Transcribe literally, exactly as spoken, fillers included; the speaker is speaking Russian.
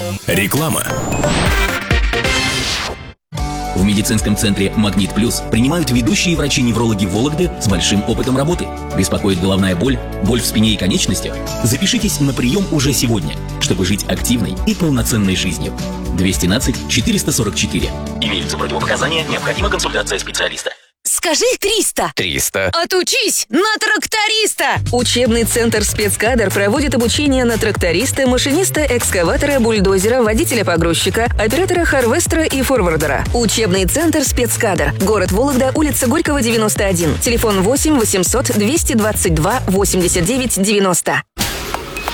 Реклама. В медицинском центре «Магнит Плюс» принимают ведущие врачи-неврологи Вологды с большим опытом работы. Беспокоит головная боль, боль в спине и конечностях? Запишитесь на прием уже сегодня, чтобы жить активной и полноценной жизнью. двести двенадцать четыреста сорок четыре. Имеются противопоказания, необходима консультация специалиста. Скажи триста. триста. Отучись на тракториста. Учебный центр «Спецкадр» проводит обучение на тракториста, машиниста, экскаватора, бульдозера, водителя-погрузчика, оператора харвестера и форвардера. Учебный центр «Спецкадр». Город Вологда, улица Горького, девяносто один. Телефон восемь восемьсот двести двадцать два восемьдесят девять девяносто.